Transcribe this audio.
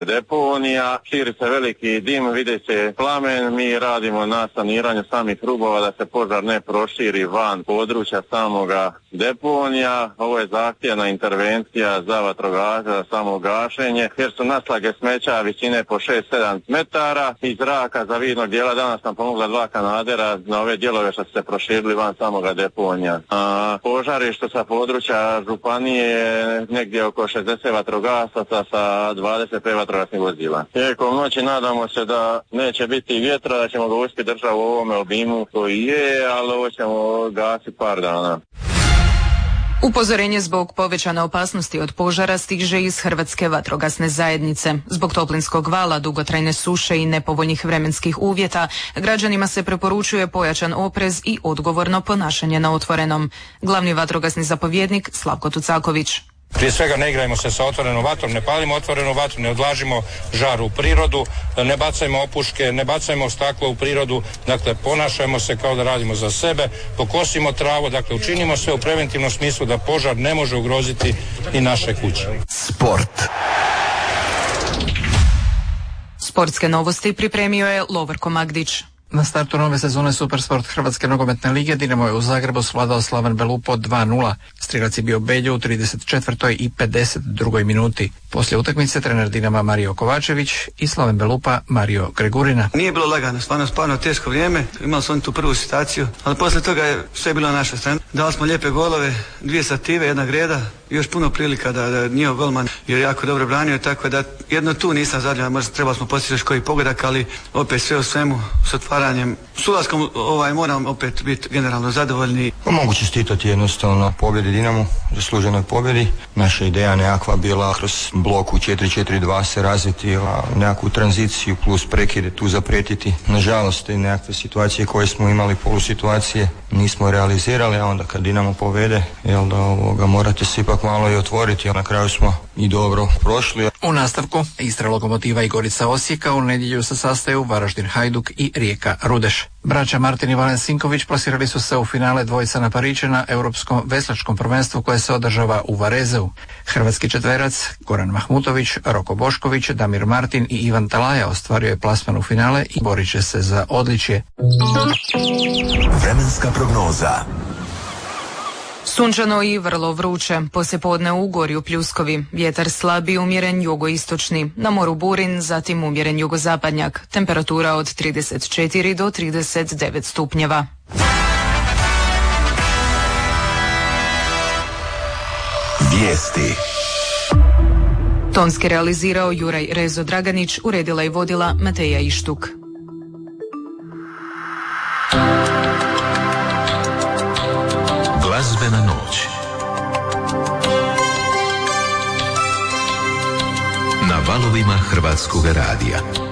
deponija, širi se veliki dim, vidi se plamen, mi radimo na saniranju samih rubova da se požar ne proširi van područja samoga deponija. Ovo je zahtjevna intervencija za vatrogasce, za samo gašenje, jer su naslage smeća većine po 6-7 metara. Iz zraka zavidnog dijela danas nam pomogla 2 kanadera na ove dijelove što su se proširili van samoga deponija. Požarište sa područja županije negdje oko 60 vatrogasaca sa 25 vatrogasnih vozila. Tijekom noći nadamo se da neće biti vjetra, da ćemo ga uspjeti držati u ovome obimu koji je, ali ovo ćemo gasiti par dana. Upozorenje zbog povećane opasnosti od požara stiže iz Hrvatske vatrogasne zajednice. Zbog toplinskog vala, dugotrajne suše i nepovoljnih vremenskih uvjeta, građanima se preporučuje pojačan oprez i odgovorno ponašanje na otvorenom. Glavni vatrogasni zapovjednik Slavko Tucaković. Prije svega ne igrajmo se sa otvorenom vatrom, ne palimo otvorenu vatru, ne odlažimo žar u prirodu, ne bacajmo opuške, ne bacajmo staklo u prirodu, dakle ponašajmo se kao da radimo za sebe, pokosimo travu, dakle učinimo sve u preventivnom smislu da požar ne može ugroziti i naše kuće. Sport. Sportske novosti pripremio je Lovorko Magdić. Na startu nove sezone Supersport Hrvatske nogometne lige Dinamo je u Zagrebu svladao Slaven Belupo 2:0. Strilac je bio Beljo u 34. i 52. minuti. Poslije utakmice trener Dinama Mario Kovačević i Slaven Belupa Mario Gregurina. Nije bilo lagano, stvarno teško vrijeme. Imali su oni tu prvu situaciju, ali poslije toga je sve bilo na našoj strani. Dali smo lijepe golove, 2 sative, 1 greda, još puno prilika da njihov golman je jako dobro branio, tako da jedno tu nisam zadovoljan, možda trebali smo postići još koji pogodak, ali opet sve u svemu s otvaranjem. S ulaskom moram opet biti generalno zadovoljni. Mogu čestitati jednostavno pobjedi Dinamu, zasluženoj pobjedi. Naša ideja nekakva bila kroz blok u 4-4-2 se razviti, nekakvu tranziciju plus prekide tu zapretiti. Nažalost, te nekakve situacije koje smo imali, polusituacije, nismo realizirali, a onda kad Dinamo povede, morate se ipak malo i otvoriti, a na kraju smo i dobro prošli. U nastavku Istra Lokomotiva i Gorica Osijeka u nedjelju se sastaju Varaždin Hajduk i Rijeka Rudeš. Braća Martin i Valen Sinković plasirali su se u finale dvojica na Pariće na Europskom veslačkom prvenstvu koje se održava u Varezeu. Hrvatski četverac Goran Mahmutović, Roko Bošković, Damir Martin i Ivan Talaja ostvario je plasman u finale i borit će se za odličje. Vremenska prognoza. Sunčano i vrlo vruće. Poslijepodne u Gorju pljuskovi. Vjetar slabi, umjeren jugoistočni. Na moru burin, zatim umjeren jugozapadnjak. Temperatura od 34 do 39 stupnjeva. Vijesti. Tonski realizirao Juraj Rezo Draganić, uredila i vodila Mateja Ištuk. Glazbena noć. Na valovima Hrvatskog radija.